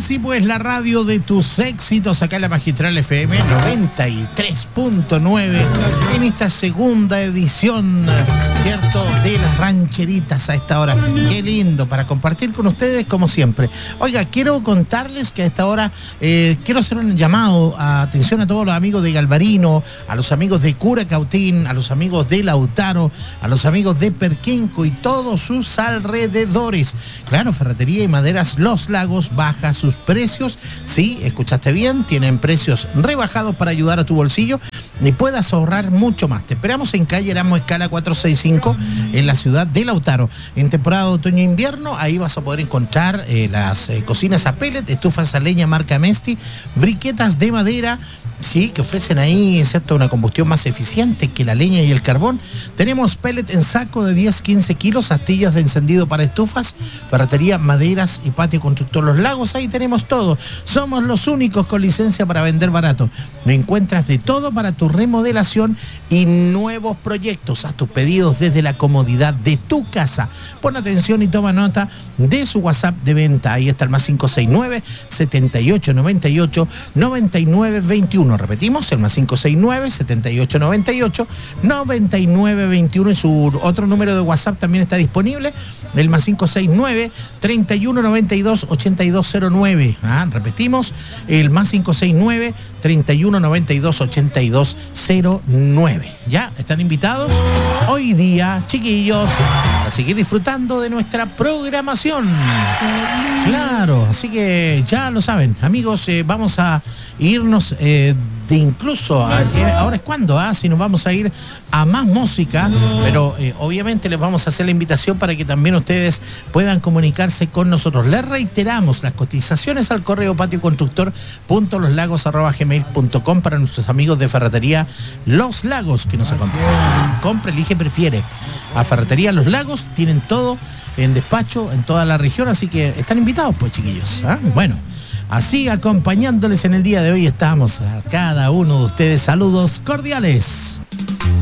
Sí, pues la radio de tus éxitos acá en la Magistral FM 93.9 en esta segunda edición, ¿cierto?, de las rancheritas a esta hora. Qué lindo para compartir con ustedes como siempre. Oiga, quiero contarles que a esta hora quiero hacer un llamado a atención a todos los amigos de Galvarino, a los amigos de Curacautín, a los amigos de Lautaro, a los amigos de Perquenco y todos sus alrededores. Claro, Ferretería y Maderas Los Lagos baja sus precios. Sí, escuchaste bien, tienen precios rebajados para ayudar a tu bolsillo y puedas ahorrar mucho más. Te esperamos en calle Erasmo Escala 465 en la ciudad de Lautaro. En temporada de otoño-invierno, ahí vas a poder encontrar las cocinas a pellet, estufas a leña marca Mesti, briquetas de madera, sí, que ofrecen ahí, ¿cierto?, una combustión más eficiente que la leña y el carbón. Tenemos pellet en saco de 10-15 kilos, astillas de encendido para estufas, ferretería, maderas y patio constructor Los Lagos. Ahí tenemos todo. Somos los únicos con licencia para vender barato. Encuentras de todo para tu remodelación y nuevos proyectos. Haz tus pedidos desde la comodidad de tu casa. Pon atención y toma nota de su WhatsApp de venta. Ahí está el más 569-7898-9921. Repetimos, el más 569-7898-9921. Y su otro número de WhatsApp también está disponible, el más 569-3192-8209. Repetimos, el más 569-3192-8209. ¿Ya? ¿Están invitados? Hoy día, chiquillos, a seguir disfrutando de nuestra programación. Claro, así que ya lo saben, amigos, vamos a irnos de incluso, ahora es cuando, si nos vamos a ir a más música, pero obviamente les vamos a hacer la invitación para que también ustedes puedan comunicarse con nosotros. Les reiteramos las cotizaciones al correo patioconstructor.loslagos@gmail.com para nuestros amigos de Ferretería Los Lagos que nos acompañan. Compre, elige, prefiere. A Ferretería Los Lagos tienen todo en despacho en toda la región, así que están invitados, pues, chiquillos. Bueno, así acompañándoles en el día de hoy estamos a cada uno de ustedes. Saludos cordiales.